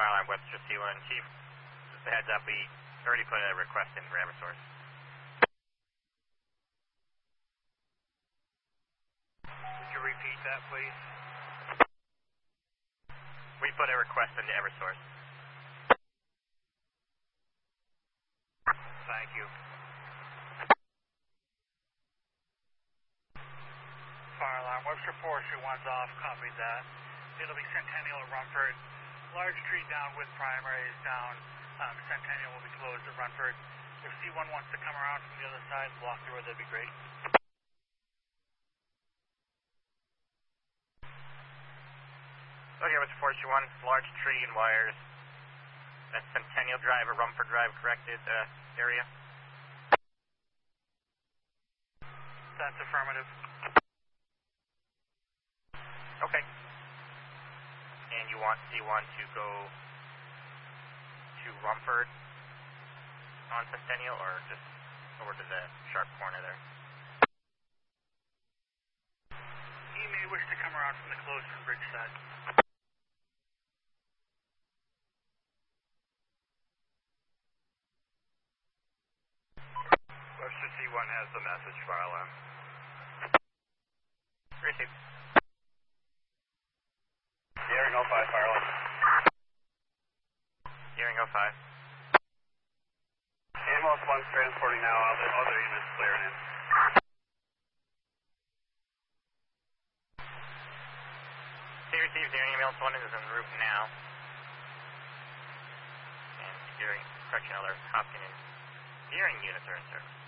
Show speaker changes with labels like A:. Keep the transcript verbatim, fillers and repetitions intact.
A: fire alarm Webster C one. Chief, just a heads up, we already put a request in for Eversource.
B: Would you repeat that, please?
A: We put a request into Eversource.
B: Thank you. Fire alarm, Webster Forestry one's off, copied that. It'll be Centennial at Rumford. Large tree down with primary is down. Um, Centennial will be closed at Rumford. If C one wants to come around from the other side and block the road, that'd be great.
A: Okay, Webster Forestry one, large tree and wires. That's Centennial Drive or Rumford Drive corrected uh, area?
B: That's affirmative.
A: Okay. And you want C one to go to Rumford on Centennial or just over to the sharp corner there?
B: He may wish to come around from the closed bridge side.
C: Webster C one has the message, fire alarm.
A: Received.
C: Hearing oh five, fire alarm.
A: Hearing oh five.
C: Ambulance one's transporting now, other, other units clearing in.
A: C received, hearing ambulance one is en route now. And hearing, correction, other Hopkins and hearing units are in service.